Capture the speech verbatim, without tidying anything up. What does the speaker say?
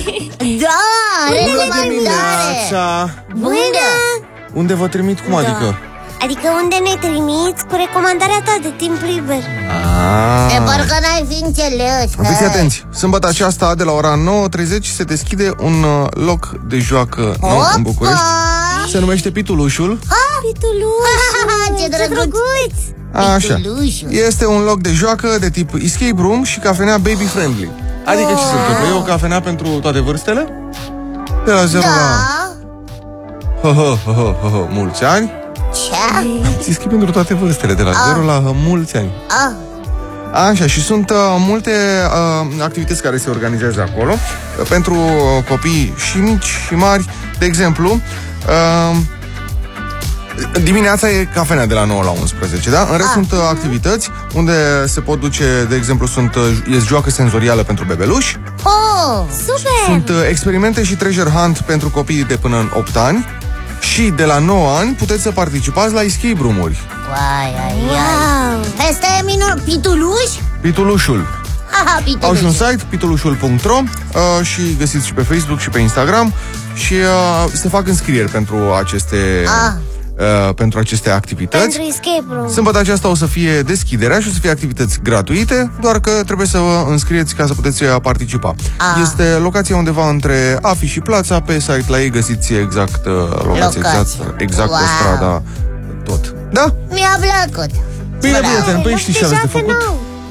Da, recomandare. Bună! Unde vă trimit? Cum adică? Adică unde ne trimiți cu recomandarea ta de timp liber? E, parcă n-ai fi înțeles. Fiți atenți, sâmbătă aceasta de la ora nouă și treizeci se deschide un uh, loc de joacă nou în București. Se numește Pitulușul. Pitulușul, ce drăguț! Așa. Este un loc de joacă de tip escape room și cafenea baby friendly. Adică ce se întâmplă? E o cafenea pentru toate vârstele? De la zero la... Hă, hă, hă, hă, hă, mulți ani. Ce? Ți scrii pentru toate vârstele, de la zero la hă, mulți ani. Așa, și sunt uh, multe uh, activități care se organizează acolo uh, pentru uh, copii și mici și mari. De exemplu, uh, dimineața e cafenea de la nouă la unsprezece, da? În rest ah. sunt uh, activități unde se pot duce, de exemplu, sunt uh, e joacă senzorială pentru bebeluși. Oh, super! Sunt uh, experimente și treasure hunt pentru copiii de până în opt ani. Și de la nouă ani puteți să participați la escape room-uri. Uai, ai, ai. Asta e minunat. Pituluș? Pitulușul. Aha, Pituluș. Au și un site, pitulușul punct ro, uh, și găsiți și pe Facebook și pe Instagram. Și uh, se fac înscrieri pentru aceste... Ah. Uh, pentru aceste activități. Pentru escape room. Sâmbătă aceasta o să fie deschiderea și o să fie activități gratuite, doar că trebuie să vă înscrieți ca să puteți participa. Ah. Este locația undeva între Afi și Plața. Pe site la ei găsiți exact uh, locația, exact, exact wow. Pe strada, tot. Da? Mi-a plăcut. Bine, prieteni, păi știi ce aveți de făcut?